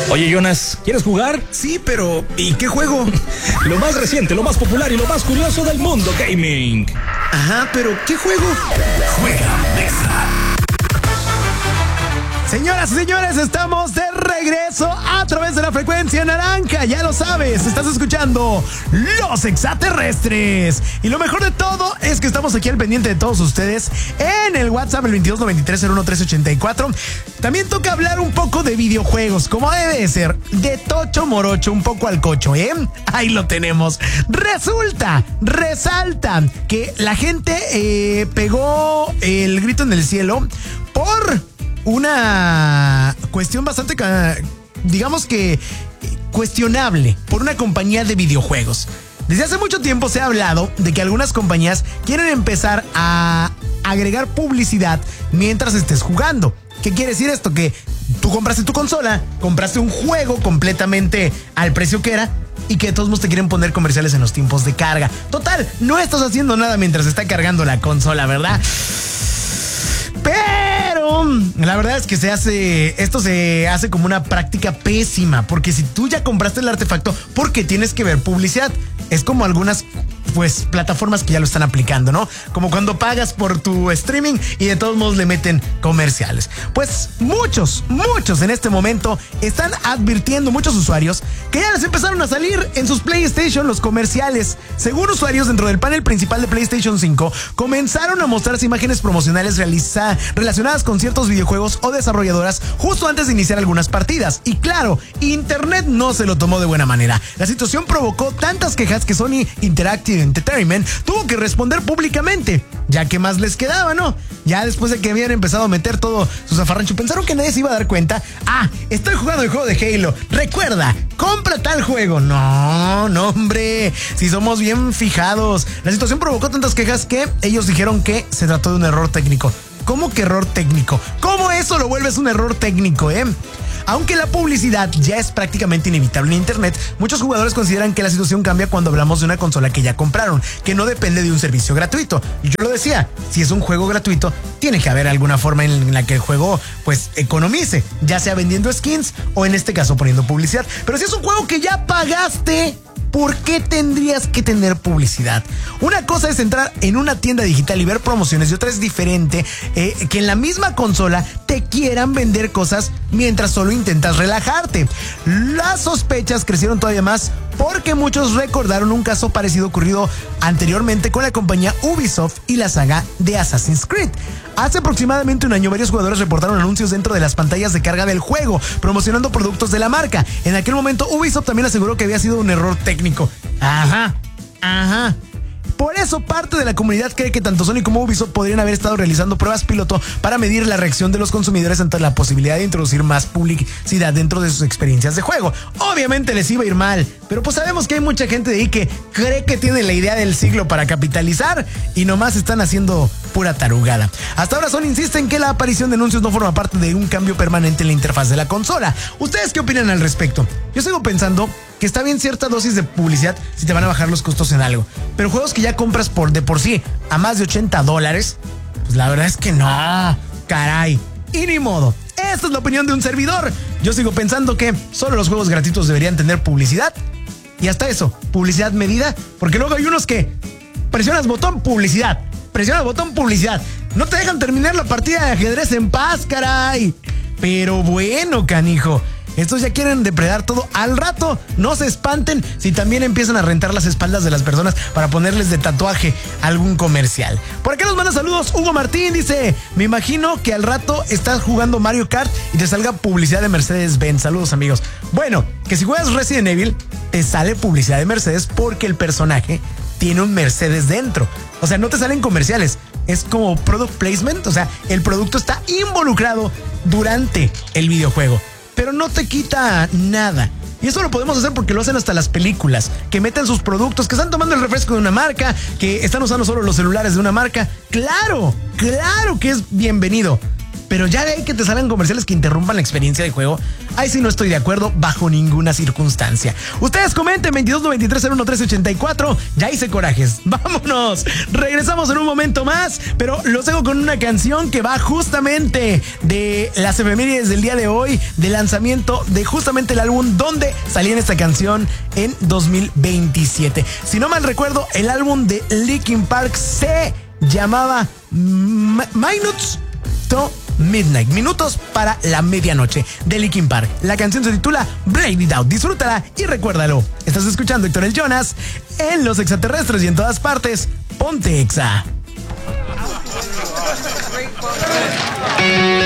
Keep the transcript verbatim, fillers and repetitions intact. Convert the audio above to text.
Oye, Jonas, ¿quieres jugar? Sí, pero ¿y qué juego? Lo más reciente, lo más popular y lo más curioso del mundo gaming. Ajá, pero ¿qué juego? Juega Nexa. Señoras y señores, estamos de regreso a través de la frecuencia naranja. Ya lo sabes, estás escuchando Los Extraterrestres. Y lo mejor de todo es que estamos aquí al pendiente de todos ustedes en el WhatsApp, el veintidós noventa y tres cero uno tres ochenta y cuatro. También toca hablar un poco de videojuegos, como debe de ser, de tocho morocho, un poco al cocho, ¿eh? Ahí lo tenemos. Resulta, resalta que la gente eh, pegó el grito en el cielo por una cuestión bastante, digamos que cuestionable, por una compañía de videojuegos. Desde hace mucho tiempo se ha hablado de que algunas compañías quieren empezar a agregar publicidad mientras estés jugando. ¿Qué quiere decir esto? Que tú compraste tu consola, compraste un juego completamente al precio que era, y que de todos modos te quieren poner comerciales en los tiempos de carga. Total, no estás haciendo nada mientras está cargando la consola, ¿verdad? Pero la verdad es que se hace, esto se hace como una práctica pésima, porque si tú ya compraste el artefacto, ¿por qué tienes que ver publicidad? Es como algunas pues plataformas que ya lo están aplicando, ¿no? Como cuando pagas por tu streaming y de todos modos le meten comerciales. Pues muchos, muchos en este momento están advirtiendo, muchos usuarios, que ya les empezaron a salir en sus PlayStation los comerciales. Según usuarios dentro del panel principal de PlayStation cinco, comenzaron a mostrarse imágenes promocionales realiza, relacionadas con ciertos videojuegos o desarrolladoras justo antes de iniciar algunas partidas. Y claro, Internet no se lo tomó de buena manera. La situación provocó tantas quejas que Sony Interactive Entertainment tuvo que responder públicamente, ya que más les quedaba, ¿no? Ya después de que habían empezado a meter todo su zafarrancho, pensaron que nadie se iba a dar cuenta. Ah, estoy jugando el juego de Halo. Recuerda, compra tal juego. No, no, hombre. Si somos bien fijados. La situación provocó tantas quejas que ellos dijeron que se trató de un error técnico. ¿Cómo que error técnico? ¿Cómo eso lo vuelves un error técnico, eh? Aunque la publicidad ya es prácticamente inevitable en Internet, muchos jugadores consideran que la situación cambia cuando hablamos de una consola que ya compraron, que no depende de un servicio gratuito. Y yo lo decía, si es un juego gratuito, tiene que haber alguna forma en la que el juego pues economice, ya sea vendiendo skins o en este caso poniendo publicidad. Pero si es un juego que ya pagaste, ¿por qué tendrías que tener publicidad? Una cosa es entrar en una tienda digital y ver promociones, y otra es diferente, eh, que en la misma consola te quieran vender cosas mientras solo intentas relajarte. Las sospechas crecieron todavía más porque muchos recordaron un caso parecido ocurrido anteriormente con la compañía Ubisoft y la saga de Assassin's Creed. Hace aproximadamente un año, varios jugadores reportaron anuncios dentro de las pantallas de carga del juego, promocionando productos de la marca. En aquel momento, Ubisoft también aseguró que había sido un error técnico. Ajá, ajá. Por eso, parte de la comunidad cree que tanto Sony como Ubisoft podrían haber estado realizando pruebas piloto para medir la reacción de los consumidores ante la posibilidad de introducir más publicidad dentro de sus experiencias de juego. Obviamente les iba a ir mal, pero pues sabemos que hay mucha gente de ahí que cree que tiene la idea del siglo para capitalizar y nomás están haciendo pura tarugada. Hasta ahora Sony insiste en que la aparición de anuncios no forma parte de un cambio permanente en la interfaz de la consola. ¿Ustedes qué opinan al respecto? Yo sigo pensando que está bien cierta dosis de publicidad si te van a bajar los costos en algo, pero juegos que ya compras por de por sí a más de ochenta dólares, pues la verdad es que no, caray, y ni modo. Esta es la opinión de un servidor. Yo sigo pensando que solo los juegos gratuitos deberían tener publicidad, y hasta eso, publicidad medida, porque luego hay unos que presionas botón publicidad, presionas botón publicidad, no te dejan terminar la partida de ajedrez en paz, caray. Pero bueno, canijo, estos ya quieren depredar todo. Al rato, no se espanten si también empiezan a rentar las espaldas de las personas para ponerles de tatuaje algún comercial. Por acá nos manda saludos Hugo Martín, dice: me imagino que al rato estás jugando Mario Kart y te salga publicidad de Mercedes-Benz. Saludos, amigos. Bueno, que si juegas Resident Evil, te sale publicidad de Mercedes porque el personaje tiene un Mercedes dentro. O sea, no te salen comerciales, es como product placement. O sea, el producto está involucrado durante el videojuego, pero no te quita nada. Y eso lo podemos hacer porque lo hacen hasta las películas, que meten sus productos, que están tomando el refresco de una marca, que están usando solo los celulares de una marca. Claro, claro que es bienvenido, pero ya de ahí que te salen comerciales que interrumpan la experiencia de juego, ahí sí no estoy de acuerdo bajo ninguna circunstancia. Ustedes comenten veintidós noventa y tres cero uno trece ochenta y cuatro. Ya hice corajes. Vámonos. Regresamos en un momento más, pero los dejo con una canción que va justamente de las efemérides del día de hoy, de lanzamiento de justamente el álbum donde salía en esta canción en dos mil veintisiete. Si no mal recuerdo, el álbum de Linkin Park se llamaba Minutes to Midnight, minutos para la medianoche, de Linkin Park. La canción se titula Blade It Out. Disfrútala y recuérdalo. Estás escuchando Héctor el Jonas en Los Extraterrestres y en todas partes. Ponte Exa.